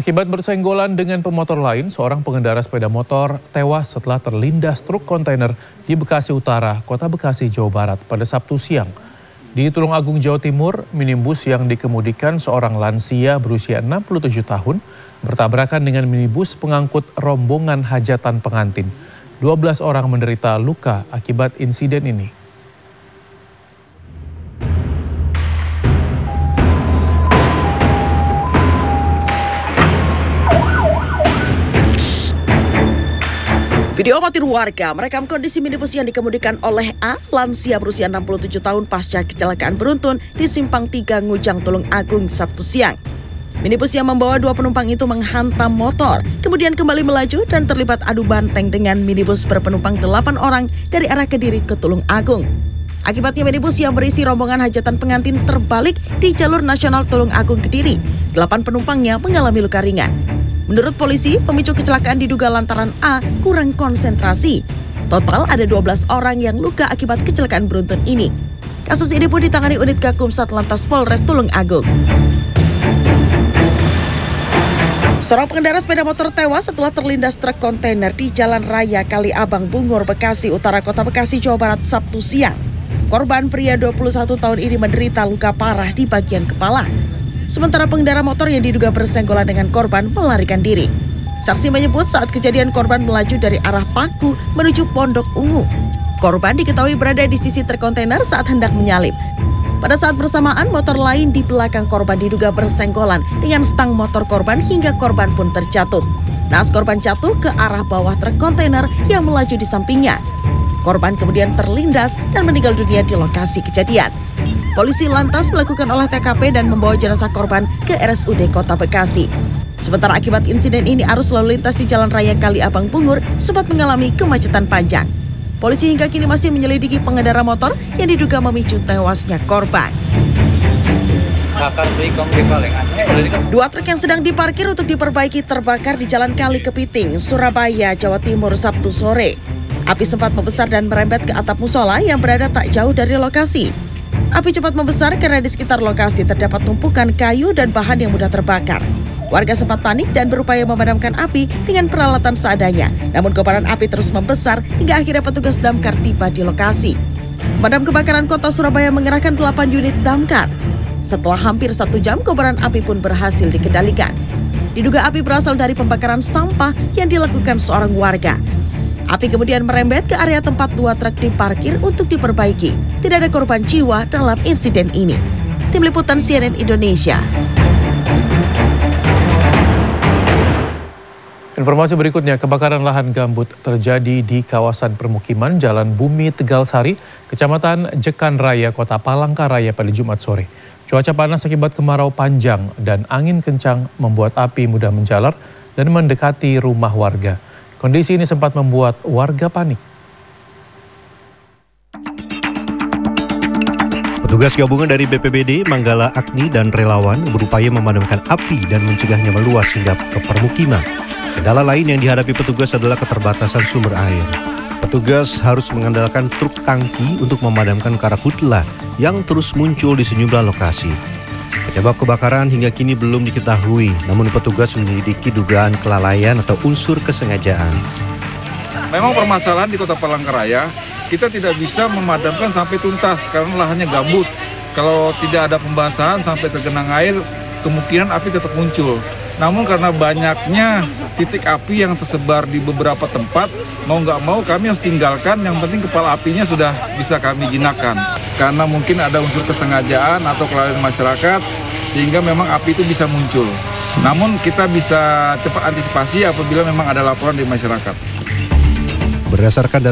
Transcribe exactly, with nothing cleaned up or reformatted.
Akibat bersenggolan dengan pemotor lain, seorang pengendara sepeda motor tewas setelah terlindas truk kontainer di Bekasi Utara, Kota Bekasi, Jawa Barat pada Sabtu siang. Di Tulungagung, Jawa Timur, minibus yang dikemudikan seorang lansia berusia enam puluh tujuh tahun bertabrakan dengan minibus pengangkut rombongan hajatan pengantin. dua belas orang menderita luka akibat insiden ini. Video amatir warga merekam kondisi minibus yang dikemudikan oleh A, lansia berusia enam puluh tujuh tahun pasca kecelakaan beruntun di Simpang tiga Ngujang, Tulungagung, Sabtu siang. Minibus yang membawa dua penumpang itu menghantam motor, kemudian kembali melaju dan terlibat adu banteng dengan minibus berpenumpang delapan orang dari arah Kediri ke Tulungagung. Akibatnya minibus yang berisi rombongan hajatan pengantin terbalik di jalur nasional Tulungagung Kediri. Delapan penumpangnya mengalami luka ringan. Menurut polisi, pemicu kecelakaan diduga lantaran A kurang konsentrasi. Total ada dua belas orang yang luka akibat kecelakaan beruntun ini. Kasus ini pun ditangani unit Gakum Satlantas Polres Tulungagung. Seorang pengendara sepeda motor tewas setelah terlindas truk kontainer di Jalan Raya Kali Abang Bungur, Bekasi Utara, Kota Bekasi, Jawa Barat, Sabtu siang. Korban pria dua puluh satu tahun ini menderita luka parah di bagian kepala. Sementara pengendara motor yang diduga bersenggolan dengan korban melarikan diri. Saksi menyebut saat kejadian korban melaju dari arah Paku menuju Pondok Ungu. Korban diketahui berada di sisi truk kontainer saat hendak menyalip. Pada saat bersamaan, motor lain di belakang korban diduga bersenggolan dengan stang motor korban hingga korban pun terjatuh. Naas korban jatuh ke arah bawah truk kontainer yang melaju di sampingnya. Korban kemudian terlindas dan meninggal dunia di lokasi kejadian. Polisi lantas melakukan olah T K P dan membawa jenazah korban ke R S U D Kota Bekasi. Sementara akibat insiden ini, arus lalu lintas di Jalan Raya Kali Abang Bungur sempat mengalami kemacetan panjang. Polisi hingga kini masih menyelidiki pengendara motor yang diduga memicu tewasnya korban. Dua truk yang sedang diparkir untuk diperbaiki terbakar di Jalan Kali Kepiting, Surabaya, Jawa Timur, Sabtu sore. Api sempat membesar dan merembet ke atap musola yang berada tak jauh dari lokasi. Api cepat membesar karena di sekitar lokasi terdapat tumpukan kayu dan bahan yang mudah terbakar. Warga sempat panik dan berupaya memadamkan api dengan peralatan seadanya. Namun kobaran api terus membesar hingga akhirnya petugas damkar tiba di lokasi. Pemadam kebakaran Kota Surabaya mengerahkan delapan unit damkar. Setelah hampir satu jam, kobaran api pun berhasil dikendalikan. Diduga api berasal dari pembakaran sampah yang dilakukan seorang warga. Api kemudian merembet ke area tempat dua truk diparkir untuk diperbaiki. Tidak ada korban jiwa dalam insiden ini. Tim Liputan C N N Indonesia. Informasi berikutnya, kebakaran lahan gambut terjadi di kawasan permukiman Jalan Bumi Tegal Sari, Kecamatan Jekan Raya, Kota Palangkaraya pada Jumat sore. Cuaca panas akibat kemarau panjang dan angin kencang membuat api mudah menjalar dan mendekati rumah warga. Kondisi ini sempat membuat warga panik. Petugas gabungan dari B P B D, Manggala Agni, dan relawan berupaya memadamkan api dan mencegahnya meluas hingga ke permukiman. Kendala lain yang dihadapi petugas adalah keterbatasan sumber air. Petugas harus mengandalkan truk tangki untuk memadamkan karhutla yang terus muncul di sejumlah lokasi. Penyebab kebakaran hingga kini belum diketahui, namun petugas menyelidiki dugaan kelalaian atau unsur kesengajaan. Memang permasalahan di Kota Palangkaraya, kita tidak bisa memadamkan sampai tuntas karena lahannya gambut. Kalau tidak ada pembasahan sampai tergenang air, kemungkinan api tetap muncul. Namun karena banyaknya titik api yang tersebar di beberapa tempat, mau nggak mau kami harus tinggalkan, yang penting kepala apinya sudah bisa kami jinakkan. Karena mungkin ada unsur kesengajaan atau kelalaian masyarakat, sehingga memang api itu bisa muncul. Namun kita bisa cepat antisipasi apabila memang ada laporan dari masyarakat. Berdasarkan data